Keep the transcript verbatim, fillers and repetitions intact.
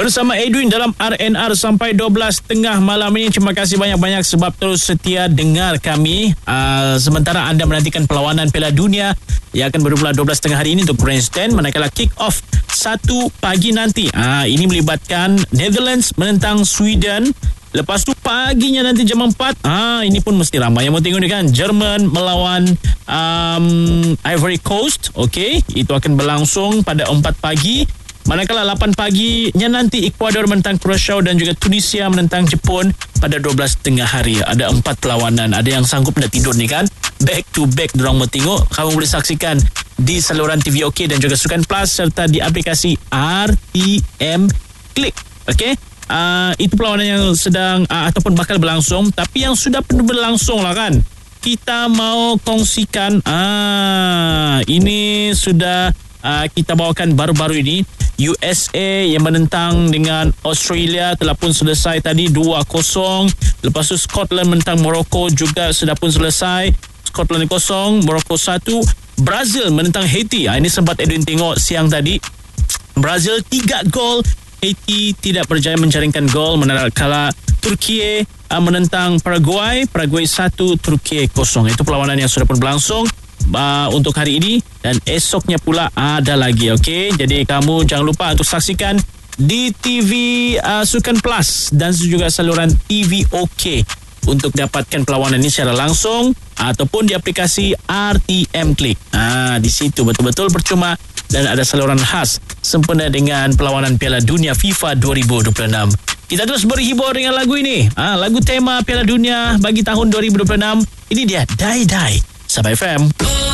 bersama Edwin dalam R N R sampai dua belas tengah malam ini. Terima kasih banyak-banyak sebab terus setia dengar kami. Uh, sementara anda menantikan perlawanan Piala Dunia yang akan bermula dua belas tengah hari ini untuk grandstand, manakala kick off satu pagi nanti. Uh, ini melibatkan Netherlands menentang Sweden. Lepas tu paginya nanti jam empat. Ah, ini pun mesti ramai yang mau tengok ni kan. Jerman melawan um, Ivory Coast. Okey, itu akan berlangsung pada empat pagi. Manakala lapan paginya nanti Ecuador menentang Croatia dan juga Tunisia menentang Jepun pada dua belas tengah hari. Ada empat perlawanan. Ada yang sanggup nak tidur ni kan. Back to back dorang mau tengok. Kamu boleh saksikan di saluran T V OK dan juga Sukan Plus serta di aplikasi R T M Click. Okey. Uh, itu perlawanan yang sedang uh, ataupun bakal berlangsung. Tapi yang sudah pernah berlangsung lah kan, kita mau kongsikan. Ah, ini sudah uh, kita bawakan baru-baru ini. U S A yang menentang dengan Australia telah pun selesai tadi dua kosong. Lepas tu Scotland menentang Morocco juga sudah pun selesai. Scotland kosong, Morocco satu. Brazil menentang Haiti. Ha, ini sempat Edwin tengok siang tadi. Brazil tiga gol, Haiti tidak berjaya menjaringkan gol, manakala Turki uh, menentang Paraguay. Paraguay satu, Turki kosong. Itu perlawanan yang sudah pun berlangsung uh, untuk hari ini, dan esoknya pula ada lagi. Okey, jadi kamu jangan lupa untuk saksikan di T V uh, Sukan Plus dan juga saluran T V OK untuk dapatkan perlawanan ini secara langsung ataupun di aplikasi R T M Click. Ah, di situ betul-betul percuma dan ada saluran khas sempena dengan perlawanan Piala Dunia FIFA dua ribu dua puluh enam. Kita terus berhibur dengan lagu ini. Ah, lagu tema Piala Dunia bagi tahun dua ribu dua puluh enam. Ini dia Die Die Sabah F M.